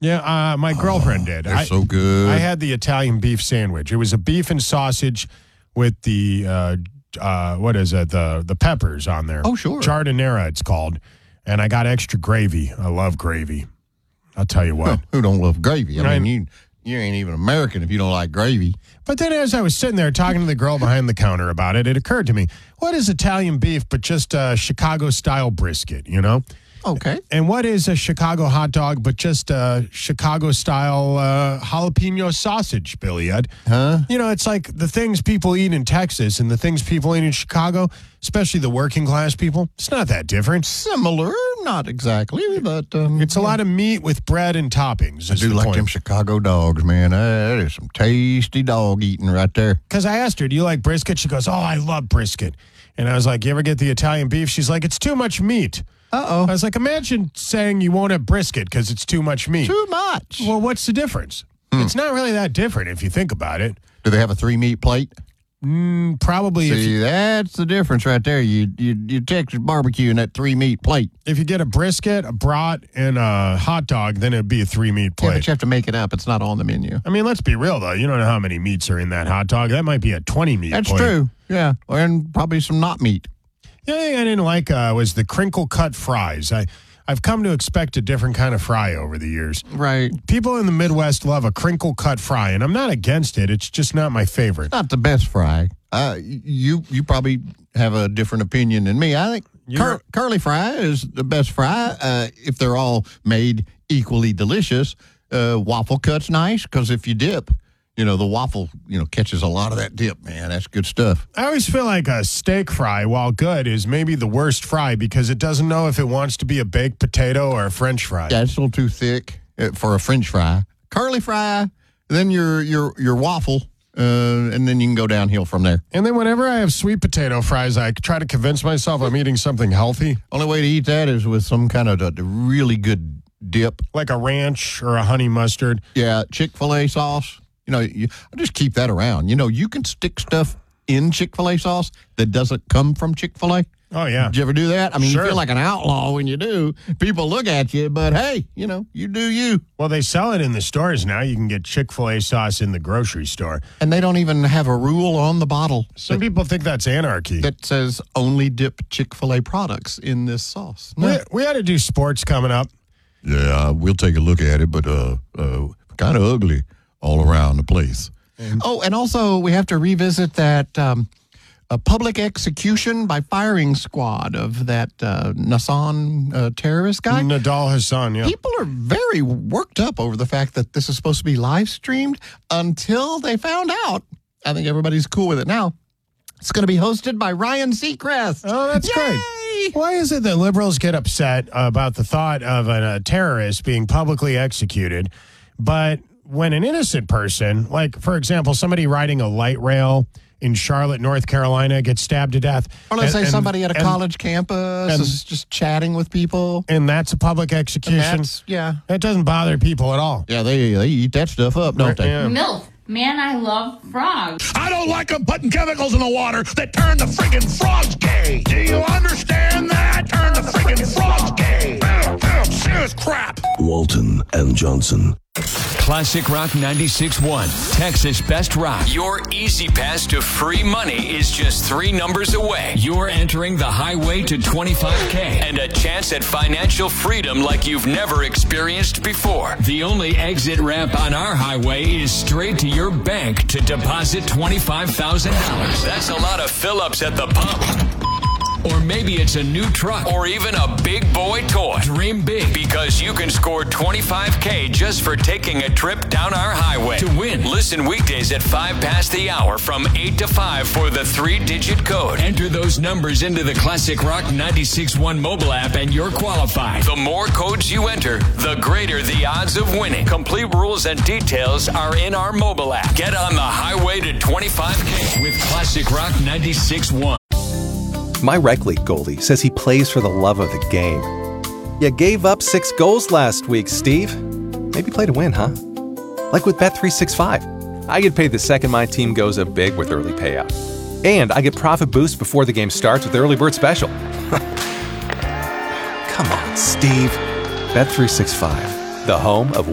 Yeah, my girlfriend did. They're so good. I had the Italian beef sandwich. It was a beef and sausage with the, what is it, the peppers on there. Oh, sure. Giardiniera, it's called. And I got extra gravy. I love gravy. I'll tell you what. Who don't love gravy? I mean, you ain't even American if you don't like gravy. But then as I was sitting there talking to the girl behind the counter about it, it occurred to me, what is Italian beef but just a Chicago-style brisket, you know? Okay. And what is a Chicago hot dog but just a Chicago-style jalapeno sausage, Billy Ed? Huh? You know, it's like the things people eat in Texas and the things people eat in Chicago, especially the working class people, it's not that different. Similar, not exactly, but... it's a lot of meat with bread and toppings. I do like them Chicago dogs, man. That is some tasty dog eating right there. Because I asked her, do you like brisket? She goes, oh, I love brisket. And I was like, you ever get the Italian beef? She's like, it's too much meat. Uh-oh. I was like, imagine saying you won't have brisket because it's too much meat. Too much. Well, what's the difference? It's not really that different if you think about it. Do they have a 3-meat plate? Probably. See, that's the difference right there. You Texas barbecue in that 3-meat plate. If you get a brisket, a brat, and a hot dog, then it'd be a 3-meat plate. Yeah, but you have to make it up. It's not on the menu. I mean, let's be real, though. You don't know how many meats are in that hot dog. That might be a 20-meat plate. That's true. Yeah. And probably some not meat. The only thing I didn't like was the crinkle-cut fries. I've come to expect a different kind of fry over the years. Right. People in the Midwest love a crinkle-cut fry, and I'm not against it. It's just not my favorite. Not the best fry. You probably have a different opinion than me. I think curly fry is the best fry if they're all made equally delicious. Waffle cut's nice because if you dip, the waffle, catches a lot of that dip, man. That's good stuff. I always feel like a steak fry, while good, is maybe the worst fry because it doesn't know if it wants to be a baked potato or a French fry. Yeah, it's a little too thick for a French fry. Curly fry, then your waffle, and then you can go downhill from there. And then whenever I have sweet potato fries, I try to convince myself I'm eating something healthy. Only way to eat that is with some kind of a really good dip. Like a ranch or a honey mustard. Yeah, Chick-fil-A sauce. I just keep that around. You can stick stuff in Chick-fil-A sauce that doesn't come from Chick-fil-A. Oh, yeah. Did you ever do that? I mean, Sure. You feel like an outlaw when you do. People look at you, but hey, you do you. Well, they sell it in the stores now. You can get Chick-fil-A sauce in the grocery store. And they don't even have a rule on the bottle. Some people think that's anarchy. That says only dip Chick-fil-A products in this sauce. No. We had to do sports coming up. Yeah, we'll take a look at it, but kind of ugly all around the place. And also we have to revisit that a public execution by firing squad of that Nassan terrorist guy. Nadal Hassan, yeah. People are very worked up over the fact that this is supposed to be live streamed until they found out. I think everybody's cool with it now. It's going to be hosted by Ryan Seacrest. Oh, that's great. Why is it that liberals get upset about the thought of a terrorist being publicly executed, but when an innocent person, like, for example, somebody riding a light rail in Charlotte, North Carolina, gets stabbed to death. Or let's say somebody at a college campus is just chatting with people. And that's a public execution. That doesn't bother people at all. Yeah, they eat that stuff up, don't they? Yeah. MILF. Man, I love frogs. I don't like them putting chemicals in the water that turn the friggin' frogs gay. Do you understand that? Turn the friggin' frogs gay. Serious crap. Walton and Johnson. Classic Rock 96.1, Texas Best Rock. Your easy pass to free money is just 3 numbers away. You're entering the highway to 25K and a chance at financial freedom like you've never experienced before. The only exit ramp on our highway is straight to your bank to deposit $25,000. That's a lot of fill-ups at the pump. Or maybe it's a new truck or even a big boy toy. Dream big because you can score $25K just for taking a trip down our highway. To win, listen weekdays at 5 past the hour from 8 to 5 for the 3-digit code. Enter those numbers into the Classic Rock 96.1 mobile app and you're qualified. The more codes you enter, the greater the odds of winning. Complete rules and details are in our mobile app. Get on the highway to 25K with Classic Rock 96.1. My rec league goalie says he plays for the love of the game. You gave up 6 goals last week, Steve. Maybe play to win, huh? Like with Bet365. I get paid the second my team goes up big with early payout. And I get profit boost before the game starts with the early bird special. Come on, Steve. Bet365, the home of